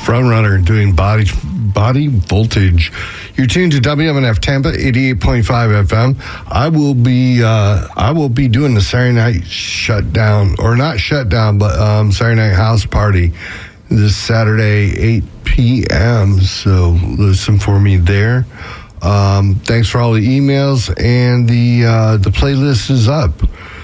front runner doing body voltage. You're tuned to WMNF Tampa 88.5 FM. I will be doing the Saturday night shutdown, or not shutdown, but Saturday night house party this Saturday 8 p.m. So listen for me there. Thanks for all the emails, and the playlist is up.